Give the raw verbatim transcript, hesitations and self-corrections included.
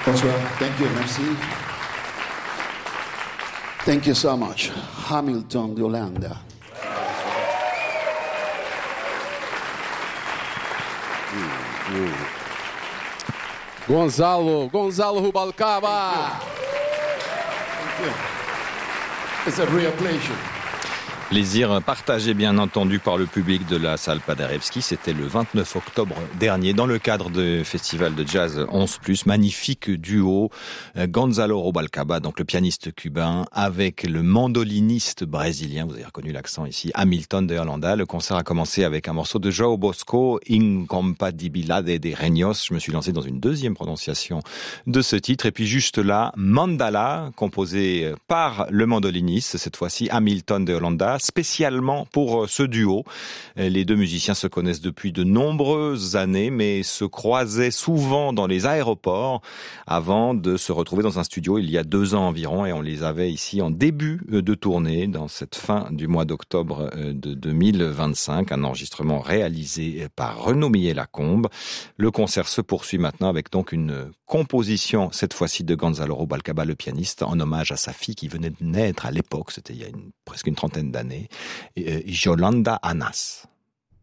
Bonsoir. Thank you. Merci. Thank you so much. Hamilton de Holanda. Gonzalo, Gonzalo Rubalcaba. Thank you. It's a real pleasure. Plaisir partagé bien entendu par le public de la salle Paderewski. C'était le vingt-neuf octobre dernier dans le cadre du festival de jazz onze plus. Magnifique duo Gonzalo Rubalcaba, donc le pianiste cubain, avec le mandoliniste brésilien, vous avez reconnu l'accent ici, Hamilton de Holanda. Le concert a commencé avec un morceau de João Bosco, Incompatibilidade de Reinos. Je me suis lancé dans une deuxième prononciation de ce titre. Et puis juste là, Mandala, composé par le mandoliniste, cette fois-ci Hamilton de Holanda, spécialement pour ce duo. Les deux musiciens se connaissent depuis de nombreuses années, mais se croisaient souvent dans les aéroports avant de se retrouver dans un studio il y a deux ans environ, et on les avait ici en début de tournée, dans cette fin du mois d'octobre de deux mille vingt-cinq, un enregistrement réalisé par Renaud Millet-Lacombe. Le concert se poursuit maintenant avec donc une composition, cette fois-ci de Gonzalo Rubalcaba, le pianiste, en hommage à sa fille qui venait de naître à l'époque, c'était il y a une, presque une trentaine d'années, Yolanda Anas.